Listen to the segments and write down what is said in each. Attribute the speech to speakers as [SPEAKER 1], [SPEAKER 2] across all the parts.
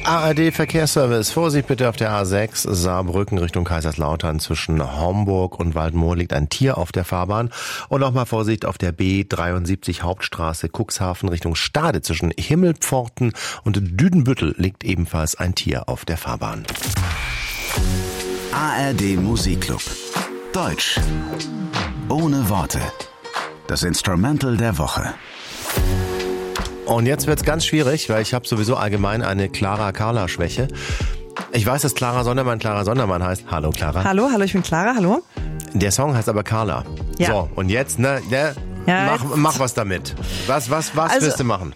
[SPEAKER 1] ARD Verkehrsservice. Vorsicht bitte auf der A6 Saarbrücken Richtung Kaiserslautern. Zwischen Homburg und Waldmoor liegt ein Tier auf der Fahrbahn. Und nochmal Vorsicht auf der B73 Hauptstraße Cuxhaven Richtung Stade. Zwischen Himmelpforten und Düdenbüttel liegt ebenfalls ein Tier auf der Fahrbahn.
[SPEAKER 2] ARD Musikclub. Deutsch. Ohne Worte. Das Instrumental der Woche.
[SPEAKER 1] Und jetzt wird's ganz schwierig, weil ich habe sowieso allgemein eine Clara-Carla-Schwäche. Ich weiß, dass Clara Sondermann heißt. Hallo Clara.
[SPEAKER 3] Hallo, ich bin Clara, hallo.
[SPEAKER 1] Der Song heißt aber Carla.
[SPEAKER 3] Ja.
[SPEAKER 1] So, und jetzt, mach was damit. Was willst du machen?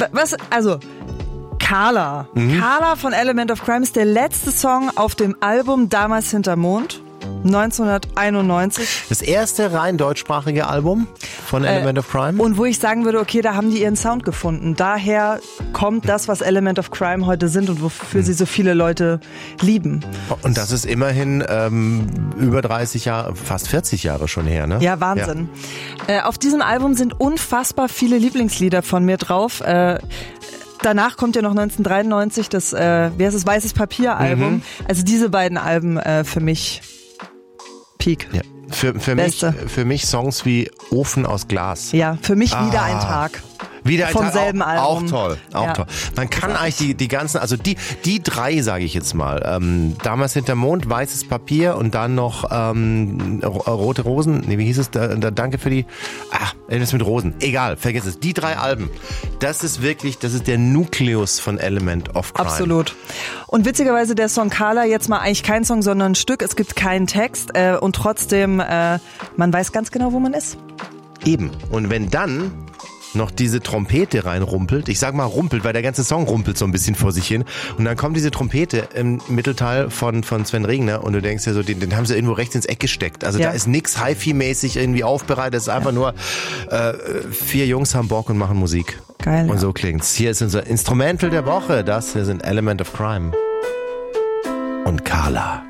[SPEAKER 3] Carla. Carla von Element of Crime ist der letzte Song auf dem Album Damals hinterm Mond. 1991.
[SPEAKER 1] Das erste rein deutschsprachige Album von Element of Crime.
[SPEAKER 3] Und wo ich sagen würde, okay, da haben die ihren Sound gefunden. Daher kommt das, was Element of Crime heute sind und wofür sie so viele Leute lieben.
[SPEAKER 1] Und das ist immerhin über 30 Jahre, fast 40 Jahre schon her, ne?
[SPEAKER 3] Ja, Wahnsinn. Ja. Auf diesem Album sind unfassbar viele Lieblingslieder von mir drauf. Danach kommt ja noch 1993 das Weißes Papier-Album. Also diese beiden Alben für mich Peak.
[SPEAKER 1] Ja. Für mich Songs wie Ofen aus Glas.
[SPEAKER 3] Ja, für mich wieder ein Tag.
[SPEAKER 1] Wieder ein
[SPEAKER 3] vom
[SPEAKER 1] Tag,
[SPEAKER 3] selben Album.
[SPEAKER 1] Auch toll. Man kann eigentlich die ganzen, also die drei, sage ich jetzt mal, Damals hinterm Mond, Weißes Papier und dann noch Rote Rosen, wie hieß es, danke für die, irgendwas mit Rosen, egal, vergiss es, die drei Alben, das ist der Nukleus von Element of Crime.
[SPEAKER 3] Absolut. Und witzigerweise der Song Carla, jetzt mal eigentlich kein Song, sondern ein Stück, es gibt keinen Text und trotzdem, man weiß ganz genau, wo man ist.
[SPEAKER 1] Eben, und wenn dann noch diese Trompete reinrumpelt. Ich sag mal rumpelt, weil der ganze Song rumpelt so ein bisschen vor sich hin. Und dann kommt diese Trompete im Mittelteil von Sven Regner und du denkst dir so, den haben sie irgendwo rechts ins Eck gesteckt. Also da ist nix Hi-Fi-mäßig irgendwie aufbereitet. Es ist einfach nur 4 Jungs haben Bock und machen Musik.
[SPEAKER 3] Geil.
[SPEAKER 1] Und so klingt's. Hier ist unser Instrumental der Woche. Das hier sind Element of Crime und Carla.